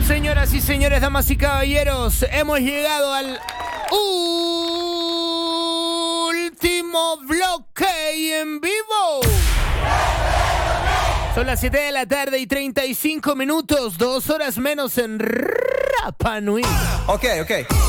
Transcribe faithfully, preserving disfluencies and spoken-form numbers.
Señoras y señores, damas y caballeros, hemos llegado al último bloque en vivo. Son las siete de la tarde y treinta y cinco minutos, dos horas menos en Rapa Nui. Ok, ok.